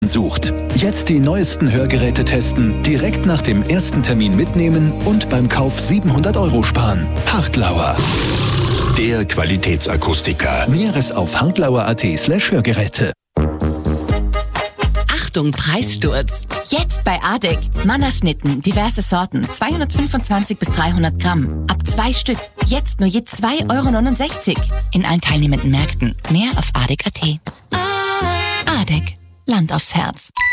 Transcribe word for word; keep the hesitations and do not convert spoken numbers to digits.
sucht. Jetzt die neuesten Hörgeräte testen, direkt nach dem ersten Termin mitnehmen und beim Kauf siebenhundert Euro sparen. Hartlauer. Der Qualitätsakustiker. Mehres auf hartlauer.at slash Hörgeräte. Achtung, Preissturz. Jetzt bei Adek. Mannerschnitten, diverse Sorten, zweihundertfünfundzwanzig bis dreihundert Gramm. Ab zwei Stück. Jetzt nur je zwei Euro neunundsechzig. In allen teilnehmenden Märkten. Mehr auf adek punkt at. Adek. Land aufs Herz.